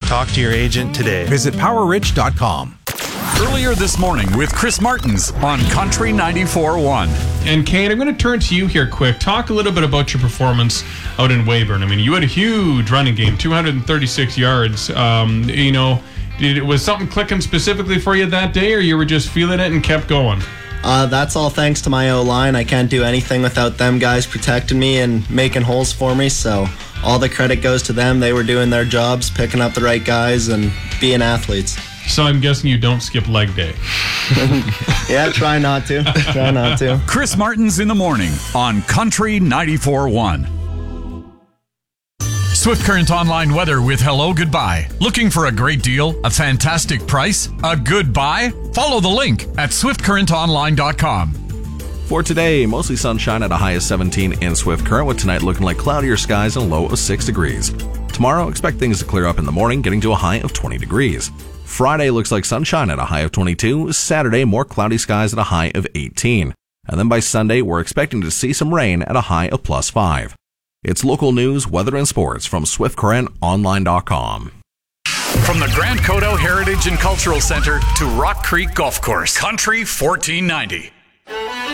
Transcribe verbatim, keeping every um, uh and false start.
Talk to your agent today. Visit power rich dot com. Earlier this morning with Chris Martins on Country ninety-four point one. And Kate, I'm going to turn to you here quick. Talk a little bit about your performance out in Weyburn. I mean, you had a huge running game, two hundred thirty-six yards. Um, you know, did, was something clicking specifically for you that day, or you were just feeling it and kept going? Uh, that's all thanks to my O-line. I can't do anything without them guys protecting me and making holes for me, so all the credit goes to them. They were doing their jobs, picking up the right guys, and being athletes. So I'm guessing you don't skip leg day. Yeah, try not to. Try not to. Chris Martins in the morning on Country ninety-four point one. Swift Current Online weather with Hello Goodbye. Looking for a great deal? A fantastic price? A good buy? Follow the link at swift current online dot com. For today, mostly sunshine at a high of seventeen in Swift Current, with tonight looking like cloudier skies and a low of six degrees. Tomorrow, expect things to clear up in the morning, getting to a high of twenty degrees. Friday looks like sunshine at a high of twenty-two. Saturday, more cloudy skies at a high of eighteen. And then by Sunday, we're expecting to see some rain at a high of plus five. It's local news, weather, and sports from swift current online dot com. From the Grand Coteau Heritage and Cultural Center to Rock Creek Golf Course, Country fourteen ninety.